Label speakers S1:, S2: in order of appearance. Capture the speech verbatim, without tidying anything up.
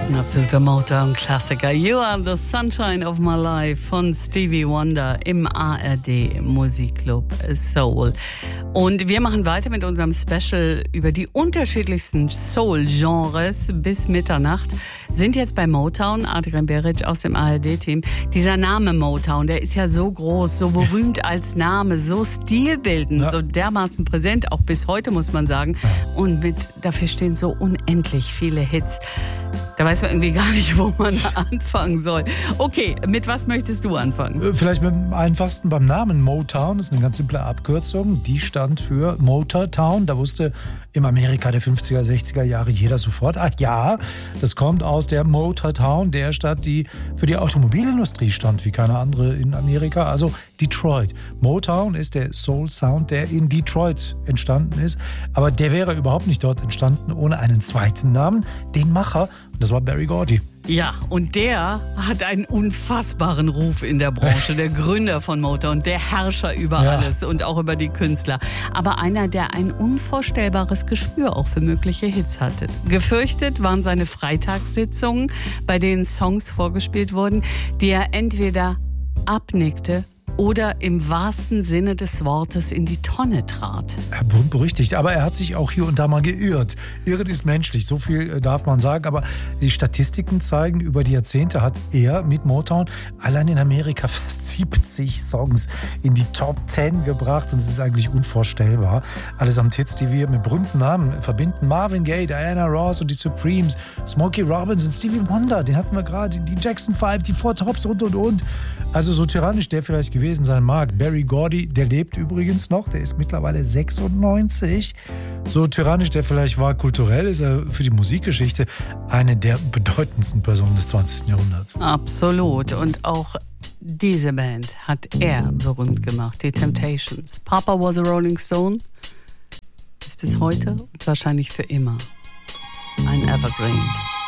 S1: Ein absoluter Motown-Klassiker. You are the sunshine of my life von Stevie Wonder im A R D Musikclub Soul. Und wir machen weiter mit unserem Special über die unterschiedlichsten Soul-Genres bis Mitternacht. Sind jetzt bei Motown, Adrian Beric aus dem A R D-Team. Dieser Name Motown, der ist ja so groß, so berühmt als Name, so stilbildend, ja. so dermaßen präsent, auch bis heute muss man sagen. Und mit, dafür stehen so unendlich viele Hits. Da weiß man irgendwie gar nicht, wo man anfangen soll. Okay, mit was möchtest du anfangen?
S2: Vielleicht mit dem einfachsten beim Namen Motown. Das ist eine ganz simple Abkürzung. Die stand für Motortown. Da wusste im Amerika der fünfziger, sechziger Jahre jeder sofort, ach ja, das kommt aus der Motortown, der Stadt, die für die Automobilindustrie stand, wie keine andere in Amerika, also Detroit. Motown ist der Soul-Sound, der in Detroit entstanden ist. Aber der wäre überhaupt nicht dort entstanden ohne einen zweiten Namen, den Macher. Das war Berry Gordy.
S1: Ja, und der hat einen unfassbaren Ruf in der Branche, der Gründer von Motown, der Herrscher über ja. alles und auch über die Künstler. Aber einer, der ein unvorstellbares Gespür auch für mögliche Hits hatte. Gefürchtet waren seine Freitagssitzungen, bei denen Songs vorgespielt wurden, die er entweder abnickte oder im wahrsten Sinne des Wortes in die Tonne trat.
S2: Berüchtigt, aber er hat sich auch hier und da mal geirrt. Irren ist menschlich, so viel darf man sagen. Aber die Statistiken zeigen, über die Jahrzehnte hat er mit Motown allein in Amerika fast siebzig Songs in die Top zehn gebracht. Und es ist eigentlich unvorstellbar. Allesamt Hits, die wir mit berühmten Namen verbinden. Marvin Gaye, Diana Ross und die Supremes, Smokey Robinson, Stevie Wonder, den hatten wir gerade, die Jackson Five, die Four Tops und, und, und. Also so tyrannisch der vielleicht gewesen sein mag. Berry Gordy, der lebt übrigens noch, der ist mittlerweile sechsundneunzig. So tyrannisch der vielleicht war, kulturell ist er für die Musikgeschichte eine der bedeutendsten Personen des zwanzigsten Jahrhunderts.
S1: Absolut. Und auch diese Band hat er berühmt gemacht, die Temptations. Papa was a Rolling Stone ist bis heute und wahrscheinlich für immer ein Evergreen.